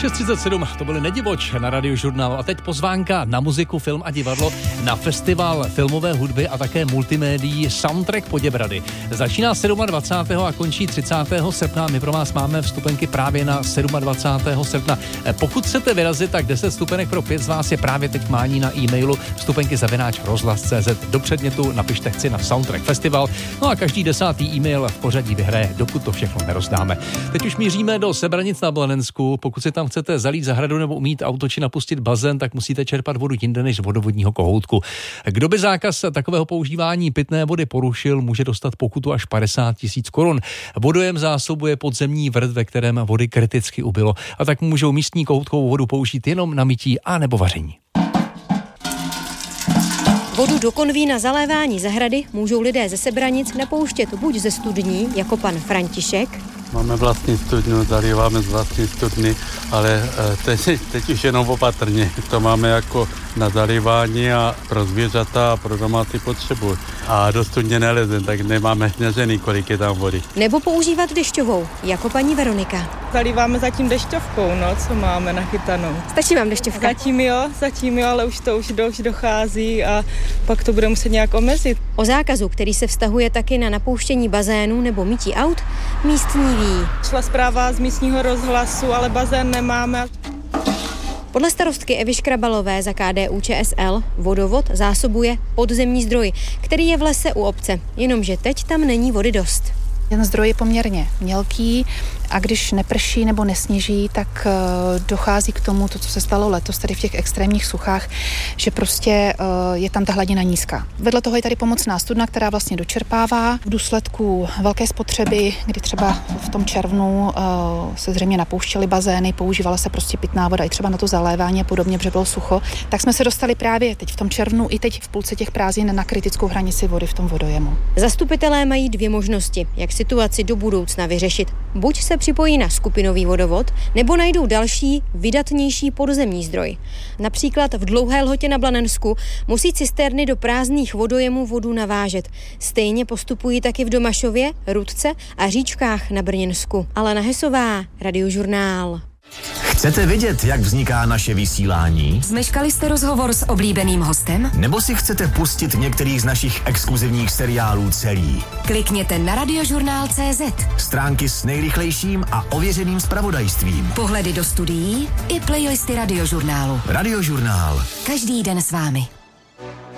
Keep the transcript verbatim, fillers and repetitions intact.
šest třicet sedm, to byly Nedivoč na Radiožurnálu a teď pozvánka na muziku, film a divadlo na festival filmové hudby a také multimédií Soundtrack Poděbrady. Začíná dvacátého sedmého a končí třicátého srpna. My pro vás máme vstupenky právě na dvacátého sedmého srpna. Pokud chcete vyrazit, tak deset vstupenek pro pět z vás je právě teď mání na e-mailu vstupenky zavináč rozhlas tečka cé zet. Do předmětu napište chci na Soundtrack Festival. No a každý desátý e-mail v pořadí vyhraje, dokud to všechno nerozdáme. Teď už míříme do Sebranic na Blanensku. Pokud si tam chcete zalít zahradu nebo umýt auto či napustit bazén, tak musíte čerpat vodu jinde než z vodovodního kohoutku. Kdo by zákaz takového používání pitné vody porušil, může dostat pokutu až padesát tisíc korun. Vodojem zásobuje podzemní vrt, ve kterém vody kriticky ubylo, a tak můžou místní kohoutkovou vodu použít jenom na mytí a nebo vaření. Vodu do konví na zalévání zahrady můžou lidé ze Sebranic napouštět buď ze studní, jako pan František. Máme vlastní studnu, zalíváme z vlastní studny, ale teď, teď už jenom opatrně. To máme jako na zalívání a pro zvířata a pro domácí potřebu. A do studně nelezem, tak nemáme nežený, kolik je tam vody. Nebo používat dešťovou, jako paní Veronika. Zalíváme zatím dešťovkou, no, co máme nachytanou. Stačí vám dešťovka? Zatím jo, zatím jo, ale už to už, do, už dochází a pak to bude muset nějak omezit. O zákazu, který se vztahuje taky na napouštění bazénu nebo mytí aut, místní ví. Šla zpráva z místního rozhlasu, ale bazén nemáme. Podle starostky Evy Škrabalové za K D U Č S L vodovod zásobuje podzemní zdroj, který je v lese u obce, jenomže teď tam není vody dost. Ten zdroj je poměrně mělký a když neprší nebo nesněží, tak dochází k tomu, to, co se stalo letos tady v těch extrémních suchách, že prostě je tam ta hladina nízká. Vedle toho je tady pomocná studna, která vlastně dočerpává v důsledku velké spotřeby, kdy třeba v tom červnu se zřejmě napouštěly bazény, používala se prostě pitná voda i třeba na to zalévání a podobně, protože bylo sucho, tak jsme se dostali právě teď v tom červnu i teď v půlce těch prázdnin na kritickou hranici vody v tom vodojemu. Zastupitelé mají dvě možnosti, jak situaci do budoucna vyřešit. Buď se připojí na skupinový vodovod, nebo najdou další, vydatnější podzemní zdroj. Například v Dlouhé Lhotě na Blanensku musí cisterny do prázdných vodojemů vodu navážet. Stejně postupují taky v Domašově, Rudce a Říčkách na Brněnsku. Alena Hesová, Radiožurnál. Chcete vědět, jak vzniká naše vysílání? Zmeškali jste rozhovor s oblíbeným hostem? Nebo si chcete pustit některý z našich exkluzivních seriálů celý? Klikněte na radiožurnál tečka cé zet. Stránky s nejrychlejším a ověřeným zpravodajstvím. Pohledy do studií i playlisty Radiožurnálu. Radiožurnál. Každý den s vámi.